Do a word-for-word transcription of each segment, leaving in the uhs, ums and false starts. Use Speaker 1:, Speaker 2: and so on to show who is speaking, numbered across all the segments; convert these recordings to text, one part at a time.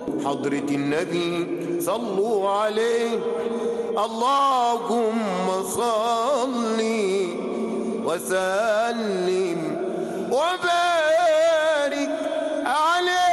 Speaker 1: حضرة النبي صلوا عليه. اللهم صل وسلم وبارك عليه.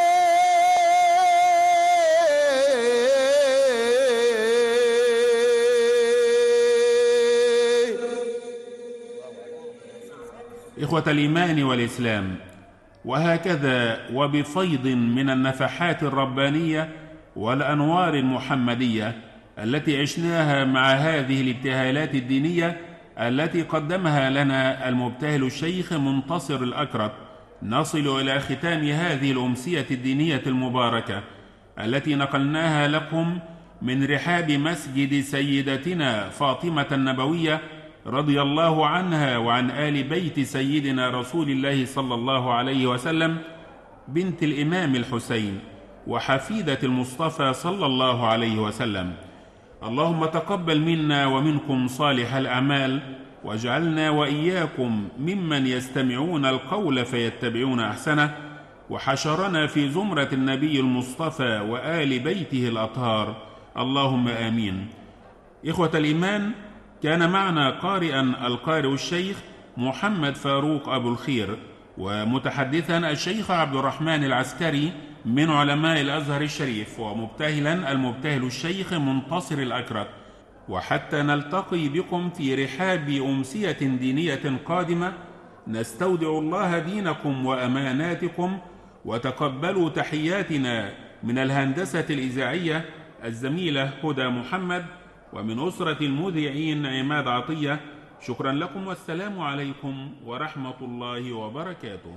Speaker 2: إخوة الإيمان والإسلام، وهكذا وبفيض من النفحات الربانية والأنوار المحمدية التي عشناها مع هذه الابتهالات الدينية التي قدمها لنا المبتهل الشيخ منتصر الأكرت، نصل إلى ختام هذه الأمسية الدينية المباركة التي نقلناها لكم من رحاب مسجد سيدتنا فاطمة النبوية رضي الله عنها وعن آل بيت سيدنا رسول الله صلى الله عليه وسلم، بنت الإمام الحسين وحفيدة المصطفى صلى الله عليه وسلم. اللهم تقبل منا ومنكم صالح الأعمال، واجعلنا وإياكم ممن يستمعون القول فيتبعون أحسنه، وحشرنا في زمرة النبي المصطفى وآل بيته الأطهار، اللهم آمين. إخوة الإيمان، كان معنا قارئا القارئ الشيخ محمد فاروق أبو الخير، ومتحدثا الشيخ عبد الرحمن العسكري من علماء الأزهر الشريف، ومبتهلا المبتهل الشيخ منتصر الأكرت. وحتى نلتقي بكم في رحاب أمسية دينية قادمة، نستودع الله دينكم وأماناتكم، وتقبلوا تحياتنا من الهندسة الإذاعية الزميلة هدى محمد، ومن أسرة المذيعين عماد عطية. شكرا لكم، والسلام عليكم ورحمة الله وبركاته.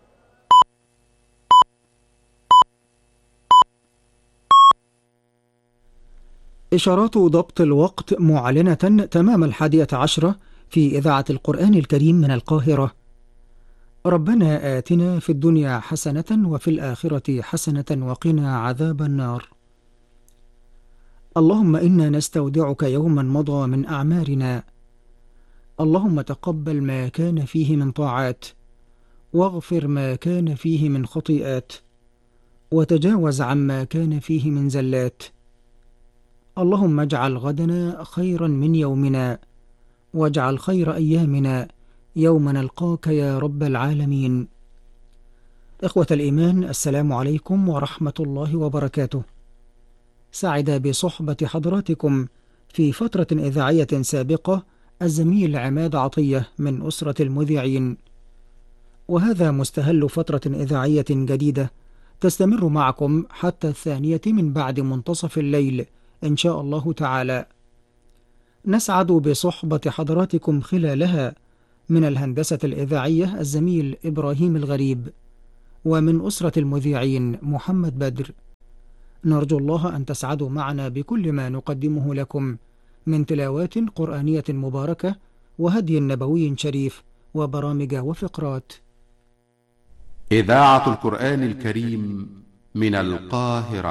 Speaker 3: إشارات ضبط الوقت معلنة تمام الحادية عشرة في إذاعة القرآن الكريم من القاهرة. ربنا آتنا في الدنيا حسنة وفي الآخرة حسنة وقنا عذاب النار. اللهم إنا نستودعك يوما مضى من أعمارنا. اللهم تقبل ما كان فيه من طاعات، واغفر ما كان فيه من خطيئات، وتجاوز عما كان فيه من زلات. اللهم اجعل غدنا خيرا من يومنا، واجعل خير أيامنا يوم نلقاك يا رب العالمين. إخوة الإيمان، السلام عليكم ورحمة الله وبركاته. سعد بصحبة حضراتكم في فترة إذاعية سابقة الزميل عماد عطية من أسرة المذيعين، وهذا مستهل فترة إذاعية جديدة تستمر معكم حتى الثانية من بعد منتصف الليل إن شاء الله تعالى. نسعد بصحبة حضراتكم خلالها من الهندسة الإذاعية الزميل إبراهيم الغريب، ومن أسرة المذيعين محمد بدر. نرجو الله أن تسعدوا معنا بكل ما نقدمه لكم من تلاوات قرآنية مباركة وهدي نبوي شريف وبرامج وفقرات.
Speaker 4: إذاعة القرآن الكريم من القاهرة.